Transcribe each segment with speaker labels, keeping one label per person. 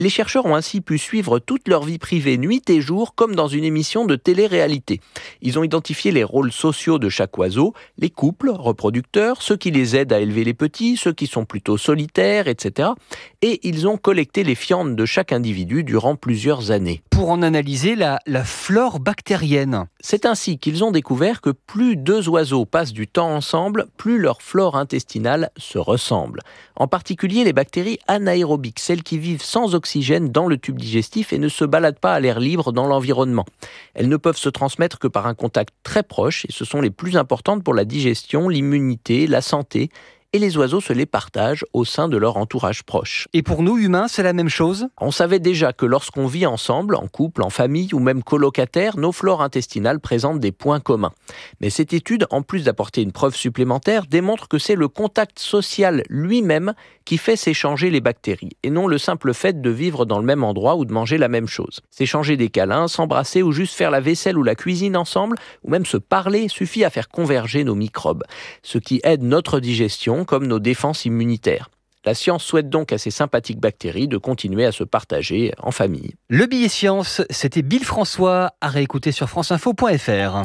Speaker 1: Les chercheurs ont ainsi pu suivre toute leur vie privée nuit et jour comme dans une émission de télé-réalité. Ils ont identifié les rôles sociaux de chaque oiseau, les couples, reproducteurs, ceux qui les aident à élever les petits, ceux qui sont plutôt solitaires, etc. Et ils ont collecté les fientes de chaque individu durant plusieurs années.
Speaker 2: Pour en analyser la flore bactérienne.
Speaker 1: C'est ainsi qu'ils ont découvert que plus deux oiseaux passent du temps ensemble, plus leur flore intestinale se ressemble. En particulier les bactéries anaérobiques, celles qui vivent sans oxygène dans le tube digestif et ne se baladent pas à l'air libre dans l'environnement. Elles ne peuvent se transmettre que par un contact très proche et ce sont les plus importantes pour la digestion, l'immunité, la santé. Et les oiseaux se les partagent au sein de leur entourage proche.
Speaker 2: Et pour nous, humains, c'est la même chose ?
Speaker 1: On savait déjà que lorsqu'on vit ensemble, en couple, en famille ou même colocataire, nos flores intestinales présentent des points communs. Mais cette étude, en plus d'apporter une preuve supplémentaire, démontre que c'est le contact social lui-même qui fait s'échanger les bactéries, et non le simple fait de vivre dans le même endroit ou de manger la même chose. S'échanger des câlins, s'embrasser ou juste faire la vaisselle ou la cuisine ensemble, ou même se parler, suffit à faire converger nos microbes, ce qui aide notre digestion comme nos défenses immunitaires. La science souhaite donc à ces sympathiques bactéries de continuer à se partager en famille.
Speaker 2: Le billet science, c'était Bill François, à réécouter sur franceinfo.fr.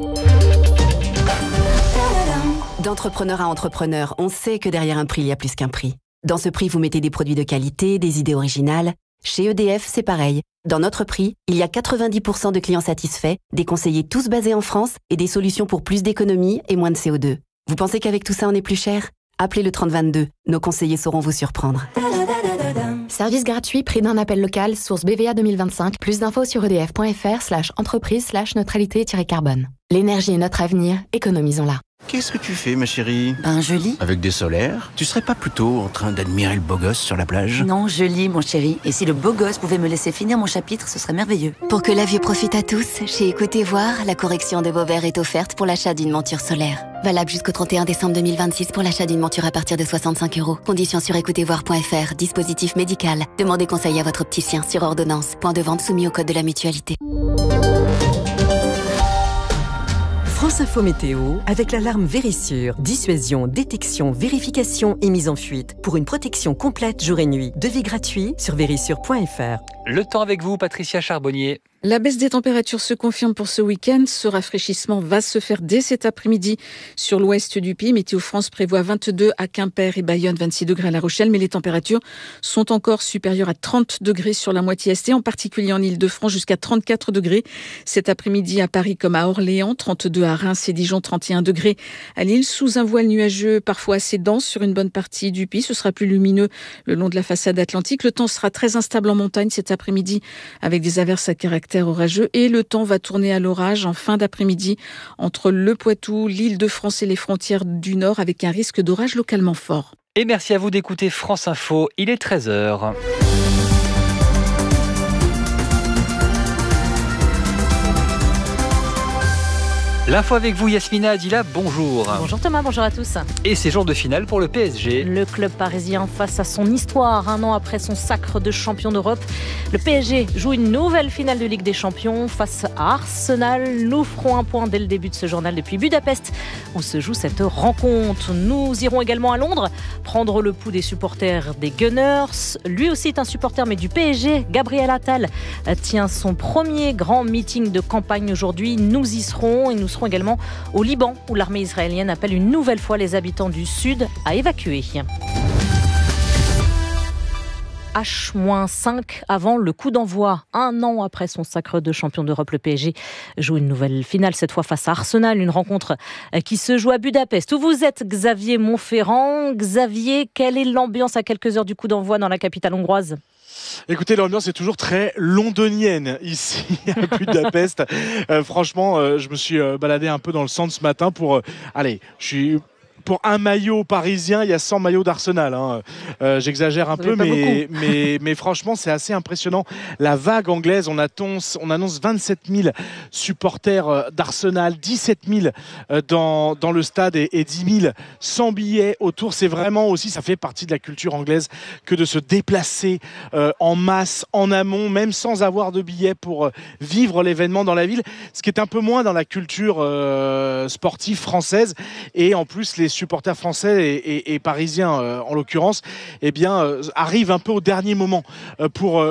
Speaker 3: D'entrepreneur à entrepreneur, on sait que derrière un prix, il y a plus qu'un prix. Dans ce prix, vous mettez des produits de qualité, des idées originales. Chez EDF, c'est pareil. Dans notre prix, il y a 90% de clients satisfaits, des conseillers tous basés en France et des solutions pour plus d'économie et moins de CO2. Vous pensez qu'avec tout ça, on est plus cher ? Appelez le 3022. Nos conseillers sauront vous surprendre.
Speaker 4: Service gratuit, prix d'un appel local, source BVA 2025. Plus d'infos sur edf.fr/entreprise/neutralité-carbone. L'énergie est notre avenir, économisons-la.
Speaker 5: Qu'est-ce que tu fais, ma chérie ?
Speaker 6: Je lis.
Speaker 5: Avec des solaires ? Tu serais pas plutôt en train d'admirer le beau gosse sur la plage ?
Speaker 6: Non, je lis, mon chéri. Et si le beau gosse pouvait me laisser finir mon chapitre, ce serait merveilleux.
Speaker 7: Pour que la vue profite à tous, chez Écoutez Voir, la correction de vos verres est offerte pour l'achat d'une monture solaire. Valable jusqu'au 31 décembre 2026 pour l'achat d'une monture à partir de 65 €. Conditions sur écoutezvoir.fr. Dispositif médical. Demandez conseil à votre opticien sur ordonnance. Point de vente soumis au code de la mutualité.
Speaker 8: France Info Météo, avec l'alarme Vérissure. Dissuasion, détection, vérification et mise en fuite. Pour une protection complète jour et nuit. Devis gratuit sur vérissure.fr.
Speaker 2: Le temps avec vous, Patricia Charbonnier.
Speaker 9: La baisse des températures se confirme pour ce week-end. Ce rafraîchissement va se faire dès cet après-midi sur l'ouest du pays. Météo France prévoit 22 à Quimper et Bayonne, 26 degrés à La Rochelle. Mais les températures sont encore supérieures à 30 degrés sur la moitié est, en particulier en Île-de-France, jusqu'à 34 degrés. Cet après-midi à Paris comme à Orléans, 32 à Reims et Dijon, 31 degrés à Lille. Sous un voile nuageux parfois assez dense sur une bonne partie du pays. Ce sera plus lumineux le long de la façade atlantique. Le temps sera très instable en montagne cet après-midi avec des averses à caractère orageux et le temps va tourner à l'orage en fin d'après-midi entre le Poitou, l'Île-de-France et les frontières du Nord avec un risque d'orage localement fort.
Speaker 2: Et merci à vous d'écouter France Info, il est 13h. L'info avec vous, Yasmina Adila, bonjour.
Speaker 10: Bonjour Thomas, bonjour à tous.
Speaker 2: Et c'est jour de finale pour le PSG.
Speaker 10: Le club parisien face à son histoire, un an après son sacre de champion d'Europe. Le PSG joue une nouvelle finale de Ligue des Champions face à Arsenal. Nous ferons un point dès le début de ce journal depuis Budapest, où se joue cette rencontre. Nous irons également à Londres, prendre le pouls des supporters des Gunners. Lui aussi est un supporter, mais du PSG. Gabriel Attal tient son premier grand meeting de campagne aujourd'hui. Nous y serons et nous serons également au Liban, où l'armée israélienne appelle une nouvelle fois les habitants du Sud à évacuer. H-5 avant le coup d'envoi. Un an après son sacre de champion d'Europe, le PSG joue une nouvelle finale, cette fois face à Arsenal. Une rencontre qui se joue à Budapest. Où vous êtes, Xavier Montferrand. Xavier, quelle est l'ambiance à quelques heures du coup d'envoi dans la capitale hongroise ?
Speaker 11: Écoutez, l'ambiance est toujours très londonienne ici à Budapest. Franchement, je me suis baladé un peu dans le centre ce matin pour... Pour un maillot parisien, il y a 100 maillots d'Arsenal. J'exagère un peu, mais franchement, c'est assez impressionnant. La vague anglaise, on annonce 27 000 supporters d'Arsenal, 17 000 dans le stade et 10 000 sans billets autour. C'est vraiment aussi, ça fait partie de la culture anglaise que de se déplacer en masse, en amont, même sans avoir de billets pour vivre l'événement dans la ville. Ce qui est un peu moins dans la culture sportive française. Et en plus, les supporters français et parisiens en l'occurrence, eh bien, arrive un peu au dernier moment pour